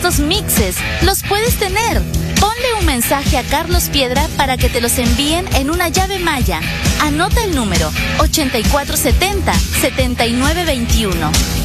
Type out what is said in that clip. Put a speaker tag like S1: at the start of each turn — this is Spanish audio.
S1: estos mixes los puedes tener. Ponle un mensaje a Carlos Piedra para que te los envíen en una llave Maya. Anota el número 8470-7921.